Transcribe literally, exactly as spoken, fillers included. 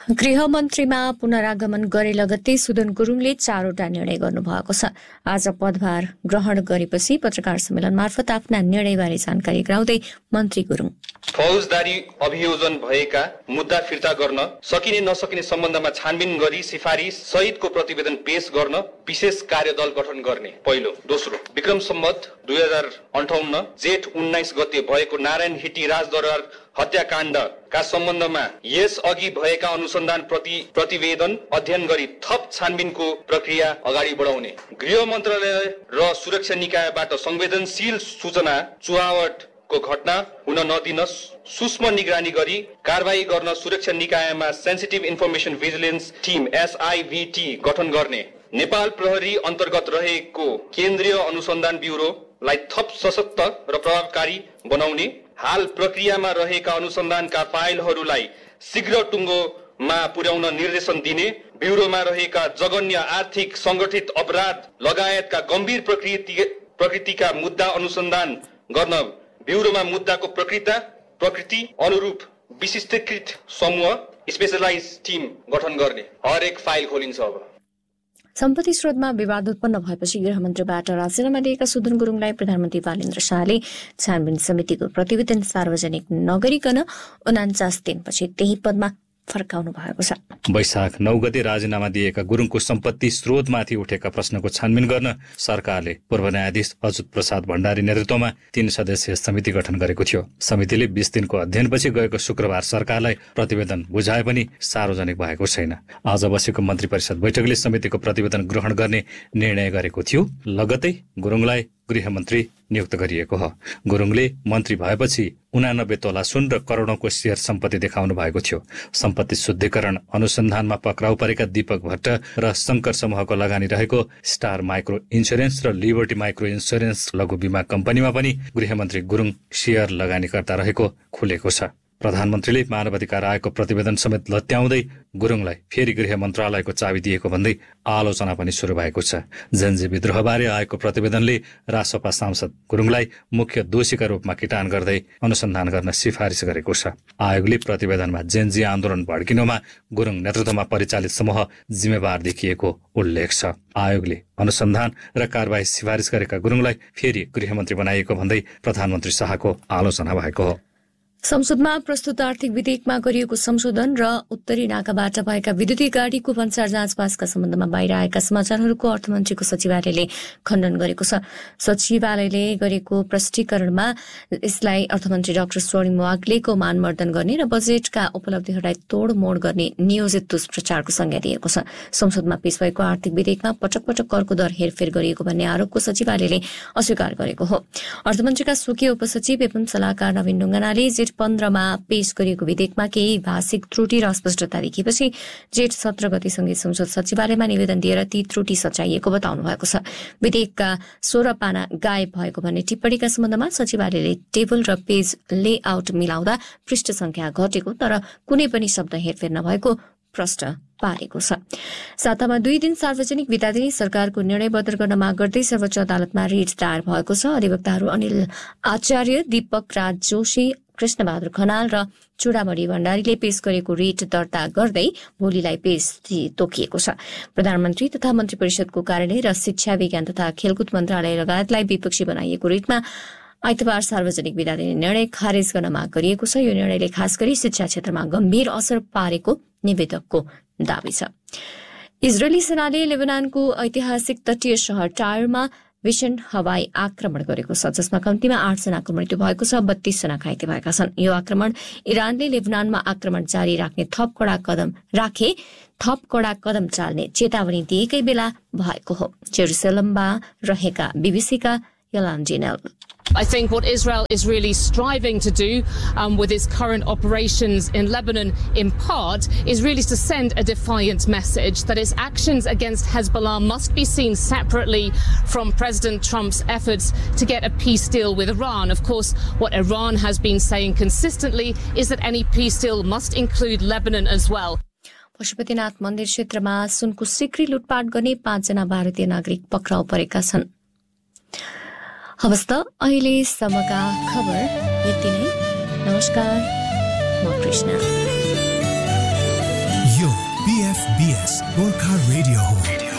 गृहमन्त्रीमा पुनरागमन गरे लगत्तै सुदन गुरुङले चारवटा निर्णय गर्नुभएको छ। आज पदभार ग्रहण गरेपछि पत्रकार सम्मेलन मार्फत आफ्ना निर्णयबारे जानकारी गराउँदै मन्त्री गुरुङ फौजदारी अभियोजन भएका मुद्दा फिर्ता गर्न सकिने नसकिने सम्बन्धमा छानबिन गरी सिफारिस सहितको प्रतिवेदन पेश गर्न विशेष कार्यदल गठन गर्ने पहिलो। दोस्रो, विक्रम सम्वत दुई हजार अन्ठाउन्न जेठ उन्नाइस गते भएको नारायण हिटी राजदरबार हत्याकाण्डका सम्बन्धमा यस अघि भएका अनुसन्धान प्रति प्रतिवेदन अध्ययन गरी थप छानबिनको प्रक्रिया अगाडि बढाउने। गृह मन्त्रालय र सुरक्षा निकायबाट संवेदनशील सूचना चुहावट को घटना हुन नदिन सूक्ष्म निगरानी गरी कारबाही गर्न सुरक्षा निकायमा सेन्सिटिभ इन्फर्मेसन भिजिलेन्स टिम एसआईभीटी गठन गर्ने। नेपाल प्रहरी अन्तर्गत रहेको केन्द्रीय अनुसन्धान ब्युरोलाई थप सशक्त र प्रभावकारी बनाउने। हाल प्रक्रियामा रहेका अनुसन्धानका फाइलहरूलाई शीघ्र टुङ्गोमा पुर्याउन निर्देशन दिने। ब्युरोमा रहेका जघन्य आर्थिक संगठित अपराध लगायतका गम्भीर प्रकृति प्रकृतिका मुद्दा अनुसन्धान गर्न ब्युरोमा मुद्दाको प्रकृति प्रकृति अनुरूप विशिष्टीकृत समूह स्पेशलाइज टिम गठन गर्ने। हरेक फाइल खोलिन्छ। अब सम्पत्ति स्रोतमा विवाद उत्पन्न भएपछि गृहमन्त्रीबाट राजीनामा दिएका सुदन गुरुङलाई प्रधानमन्त्री बालेन्द्र शाहले छानबिन समितिको प्रतिवेदन सार्वजनिक नगरिकन उनान्चास दिनपछि त्यही पदमा फर्काउनु भएको छ। वैशाख नौ गते राजीनामा दिएका गुरुङको सम्पत्ति स्रोतमाथि उठेका प्रश्नको छानबिन गर्न सरकारले पूर्व न्यायाधीश अच्युत प्रसाद भण्डारी नेतृत्वमा तीन सदस्यीय समिति गठन गरेको थियो। समितिले बीस दिनको अध्ययनपछि गएको शुक्रबार सरकारलाई प्रतिवेदन बुझाए पनि सार्वजनिक भएको छैन। आज बसेको मन्त्री परिषद बैठकले समितिको प्रतिवेदन ग्रहण गर्ने निर्णय गरेको थियो। लगतै गुरुङलाई गृहमन्त्री नियुक्त गरिएको हो। गुरुङले मन्त्री भएपछि उनानब्बे तोला सुन र करोडौंको शेयर सम्पत्ति देखाउनु भएको थियो। सम्पत्ति शुद्धिकरण अनुसन्धानमा पक्राउ परेका दीपक भट्ट र शंकर समूहको लगानी रहेको स्टार माइक्रो इन्स्योरेन्स र लिबर्टी माइक्रो इन्स्योरेन्स लघु बीमा कम्पनीमा पनि गृहमन्त्री गुरुङ शेयर लगानीकर्ता रहेको खुलेको छ। प्रधानमन्त्रीले मानवाधिकार आयोगको प्रतिवेदन समेत लत्याउँदै गुरुङलाई फेरि गृह मन्त्रालयको चाबी दिएको भन्दै आलोचना पनि सुरु भएको छ। जेनजी विद्रोहबारे आएको प्रतिवेदनले रासपा सांसद गुरुङलाई मुख्य दोषीका रूपमा किटान गर्दै अनुसन्धान गर्न सिफारिस गरेको छ। आयोगले प्रतिवेदनमा जेनजी आन्दोलन भड्किनुमा गुरुङ नेतृत्वमा परिचालित समूह जिम्मेवार देखिएको उल्लेख छ। आयोगले अनुसन्धान र कारबाही सिफारिस गरेका गुरुङलाई फेरि गृहमन्त्री बनाइएको भन्दै प्रधानमन्त्री शाहको आलोचना भएको हो। संसदमा प्रस्तुत आर्थिक विधेयकमा गरिएको संशोधन र उत्तरी नाकाबाट भएका विद्युतीय गाडीको भन्सार जाँचपासका सम्बन्धमा बाहिर आएका समाचारहरूको अर्थमन्त्रीको सचिवालयले खण्डन गरेको छ। सचिवालयले गरेको प्रष्टीकरणमा यसलाई अर्थमन्त्री डाक्टर स्वर्णिम वाग्लेको मानमर्दन गर्ने र बजेटका उपलब्धिहरूलाई तोडमोड गर्ने नियोजित दुष्प्रचारको संज्ञा दिएको छ। संसदमा पेश भएको आर्थिक विधेयकमा पटक पटक करको दर हेरफेर गरिएको भन्ने आरोपको सचिवालयले अस्वीकार गरेको हो। अर्थमन्त्रीका स्वकीय उपसचिव एवं सल्लाहकार नवीन ढुङ्गानाले जेठ पन्ध्रमा पेश गरिएको विधेयकमा केही भाषिक त्रुटि र अस्पष्टता देखिएपछि जेठ सत्र गतिसँगै संसद सचिवालयमा निवेदन दिएर ती त्रुटि सच्याइएको बताउनु भएको छ। विधेयकका सोह्र पाना गायब भएको भन्ने टिप्पणीका सम्बन्धमा सचिवालयले टेबल र पेज लेआउट मिलाउँदा पृष्ठ संख्या घटेको तर कुनै पनि शब्द हेरफेर नभएको प्रश्न पारेको छ। सातामा दुई दिन सार्वजनिक बिदा दिने सरकारको निर्णय बदल गर्न माग गर्दै सर्वोच्च अदालतमा रिट दायर भएको छ। अधिवक्ताहरू अनिल आचार्य, दीपक राज जोशी, कृष्णबहादुर खनाल र चुडामणि भण्डारीले पेश गरेको रिट दर्ता गर्दै भोलिलाई पेश तोकिएको छ। प्रधानमन्त्री तथा मन्त्री परिषदको कार्यालय र शिक्षा विज्ञान तथा खेलकुद मन्त्रालय लगायतलाई विपक्षी बनाइएको रिटमा आइतबार सार्वजनिक बिदा दिने निर्णय खारेज गर्न माग गरिएको छ। यो निर्णयले खास गरी शिक्षा क्षेत्रमा गम्भीर असर पारेको निवेदकको दावी छ। इजरायली सेनाले लेबनानको ऐतिहासिक तटीय शहर टायरमा भीषण हवाई आक्रमण गरेको छ, जसमा कम्तीमा आठजनाको मृत्यु भएको छ, बत्तीसजना घाइते भएका छन्। यो आक्रमण इरानले लेबनानमा आक्रमण जारी राख्ने थप कडा कदम राखे थप कडा कदम चाल्ने चेतावनी दिएकै बेला भएको हो। जेरुसलेममा रहेका बीबीसीका Yolandinel. I think what Israel is really striving to do um, with its current operations in Lebanon, in part, is really to send a defiant message that its actions against Hezbollah must be seen separately from President Trump's efforts to get a peace deal with Iran. Of course, what Iran has been saying consistently is that any peace deal must include Lebanon as well. Pashupatinath मन्दिर क्षेत्रमा सुनको सिक्री लुटपाट गर्ने पाँचजना भारतीय नागरिक पक्राउ परेका छन्। हवस् त अहिलेसम्मका खबर यति नै। नमस्कार, म कृष्ण। टिएफबिएस गोर्खा रेडियो हो।